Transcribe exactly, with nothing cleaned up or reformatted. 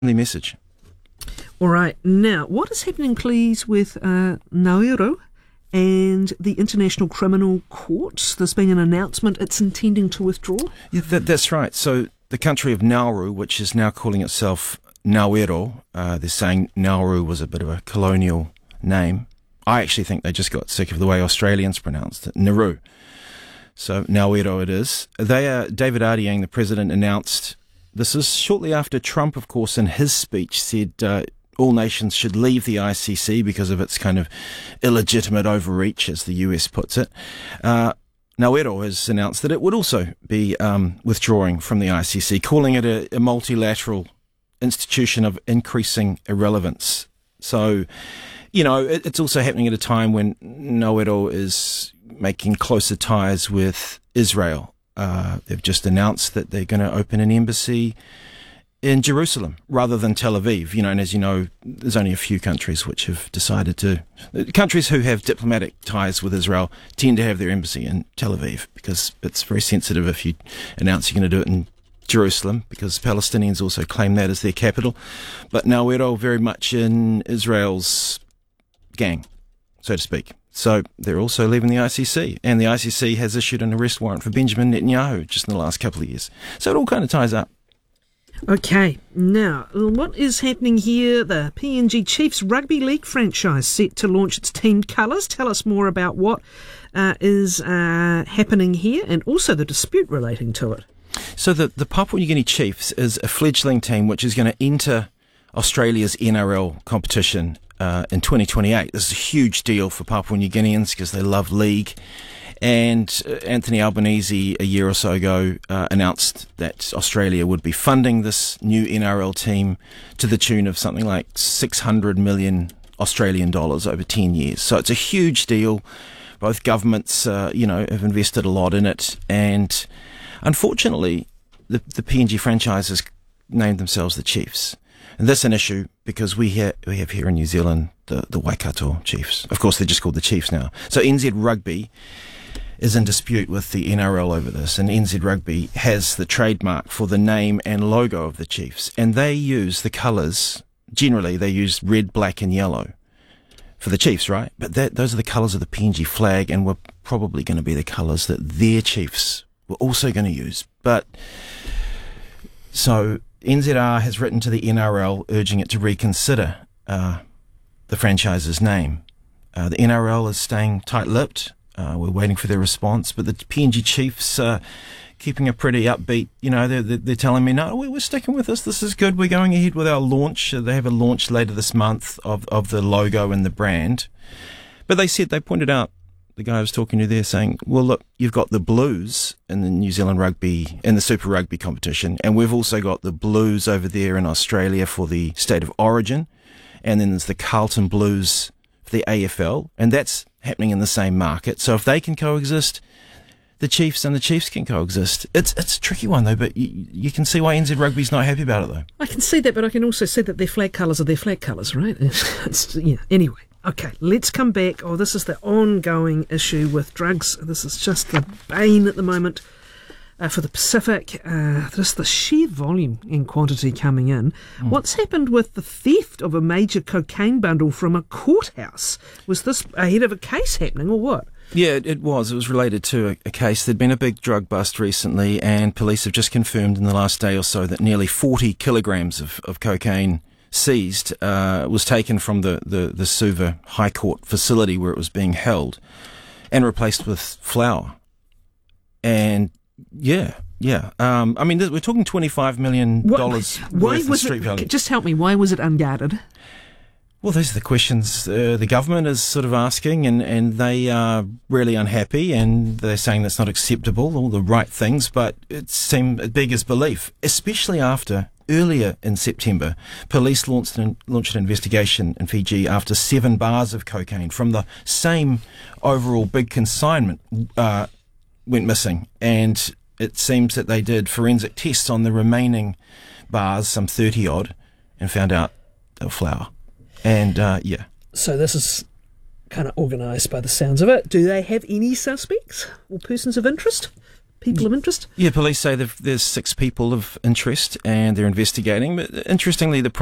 message. All right. Now, what is happening, please, with uh, Nauru and the International Criminal Court? There's been an announcement it's intending to withdraw. Yeah, that, that's right. So the country of Nauru, which is now calling itself Nauero, uh, they're saying Nauru was a bit of a colonial name. I actually think they just got sick of the way Australians pronounced it, Nauru. So Nauero it is. They are, David Ardiang, the president, announced, this is shortly after Trump, of course, in his speech said uh, all nations should leave the I C C because of its kind of illegitimate overreach, as the U S puts it. Uh, Nauero has announced that it would also be um, withdrawing from the I C C, calling it a, a multilateral institution of increasing irrelevance. So, you know, it, it's also happening at a time when Nauero is making closer ties with Israel. Uh, they've just announced that they're going to open an embassy in Jerusalem rather than Tel Aviv. You know, and as you know, there's only a few countries which have decided to. Countries who have diplomatic ties with Israel tend to have their embassy in Tel Aviv because it's very sensitive if you announce you're going to do it in Jerusalem, because Palestinians also claim that as their capital. But Nauero very much in Israel's gang, so to speak. So they're also leaving the I C C, and the I C C has issued an arrest warrant for Benjamin Netanyahu just in the last couple of years. So it all kind of ties up. Okay, now, what is happening here? The P N G Chiefs Rugby League franchise set to launch its team colours. Tell us more about what uh, is uh, happening here and also the dispute relating to it. So the, the Papua New Guinea Chiefs is a fledgling team which is going to enter Australia's N R L competition uh, in twenty twenty-eight. This is a huge deal for Papua New Guineans because they love league. And uh, Anthony Albanese, a year or so ago, uh, announced that Australia would be funding this new N R L team to the tune of something like six hundred million Australian dollars over ten years. So it's a huge deal. Both governments, uh, you know, have invested a lot in it. And unfortunately, the, the P N G franchises named themselves the Chiefs. And that's an issue because we, ha- we have here in New Zealand the, the Waikato Chiefs. Of course, they're just called the Chiefs now. So N Z Rugby is in dispute with the N R L over this, and N Z Rugby has the trademark for the name and logo of the Chiefs, and they use the colours, generally they use red, black and yellow for the Chiefs, right? But that, those are the colours of the P N G flag, and were probably going to be the colours that their Chiefs were also going to use. But so N Z R has written to the N R L urging it to reconsider uh, the franchise's name. Uh, the N R L is staying tight-lipped. Uh, we're waiting for their response, but the P N G Chiefs are uh, keeping a pretty upbeat, you know, they're, they're, they're telling me, no, we're sticking with this, this is good, we're going ahead with our launch. Uh, they have a launch later this month of, of the logo and the brand. But they said, they pointed out, the guy I was talking to there saying, well, look, you've got the Blues in the New Zealand Rugby, in the Super Rugby competition, and we've also got the Blues over there in Australia for the State of Origin, and then there's the Carlton Blues for the A F L, and that's happening in the same market. So if they can coexist, the Chiefs and the Chiefs can coexist. It's it's a tricky one though, but you, you can see why N Z Rugby's not happy about it though. I can see that, but I can also see that their flag colours are their flag colours, right? It's, yeah. Anyway, okay, let's come back. Oh, this is the ongoing issue with drugs. This is just the bane at the moment uh, for the Pacific. Uh, just the sheer volume and quantity coming in. Mm. What's happened with the theft of a major cocaine bundle from a courthouse? Was this ahead of a case happening or what? Yeah, it, it was. It was related to a, a case. There'd been a big drug bust recently, and police have just confirmed in the last day or so that nearly forty kilograms of, of cocaine seized uh, was taken from the, the, the Suva High Court facility where it was being held and replaced with flour. And, yeah, yeah. Um, I mean, th- we're talking twenty-five million dollars what, why worth was of street it, value. Just help me, why was it unguarded? Well, those are the questions uh, the government is sort of asking, and, and they are really unhappy, and they're saying that's not acceptable, all the right things, but it seemed big as belief, especially after earlier in September, police launched an, launched an investigation in Fiji after seven bars of cocaine from the same overall big consignment uh, went missing, and it seems that they did forensic tests on the remaining bars, some thirty odd, and found out they were flour. And, uh, yeah. So this is kind of organised by the sounds of it. Do they have any suspects or persons of interest? people of interest? Yeah, police say there's six people of interest and they're investigating. But interestingly, the